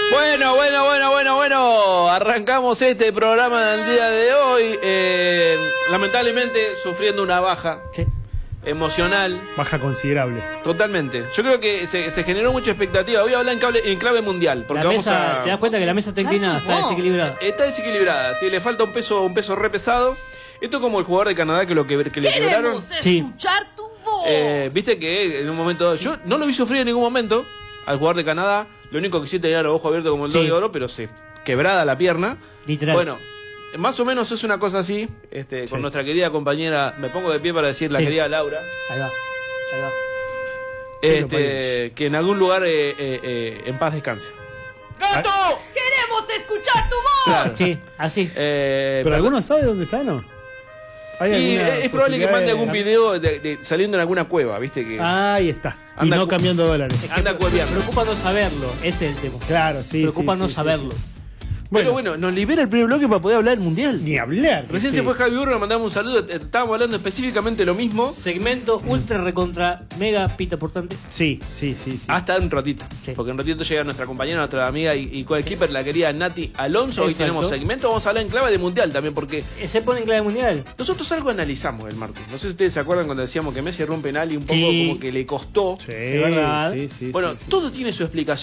Bueno. Arrancamos este programa del día de hoy. Lamentablemente sufriendo una baja emocional. Baja considerable. Totalmente. Yo creo que se generó mucha expectativa. Voy a hablar en clave mundial. Porque la mesa, ¿te das cuenta que la mesa está inclinada? Está desequilibrada. Está desequilibrada. Sí, le falta un peso re pesado. Esto es como el jugador de Canadá que le quebraron. Escuchar tu voz. Viste que en un momento. Yo no lo vi sufrir en ningún momento al jugador de Canadá. Lo único que sí tenía los ojos abiertos como el 2 de oro, pero se quebrada la pierna. Literal. Bueno, más o menos es una cosa así. Con nuestra querida compañera, me pongo de pie para decir la querida Laura. Ahí va. Que en algún lugar en paz descanse. ¡Gato! ¡Queremos escuchar tu voz! Claro. Sí, así. ¿Pero alguno sabe dónde está, no? Y es probable que mande algún video saliendo en alguna cueva, ¿viste? Que Ahí está. Y anda no cambiando dólares. anda cueveando. Preocupa no saberlo, ese es el tema. Claro, sí. Preocupa no sí. saberlo. Pero bueno, nos libera el primer bloque para poder hablar del mundial. Ni hablar. Recién se fue Javi Burro, le mandamos un saludo. Estábamos hablando específicamente lo mismo. Segmento ultra recontra mega pita portante. Sí. Hasta un ratito. Sí. Porque en un ratito llega nuestra compañera, nuestra amiga y co-keeper, la querida Nati Alonso. Hoy Exacto. tenemos segmento. Vamos a hablar en clave de mundial también, porque Se pone en clave mundial. nosotros algo analizamos el martes. No sé si ustedes se acuerdan cuando decíamos que Messi erró un penal y un poco Sí. como que le costó. Sí, verdad. sí. Bueno, todo tiene su explicación.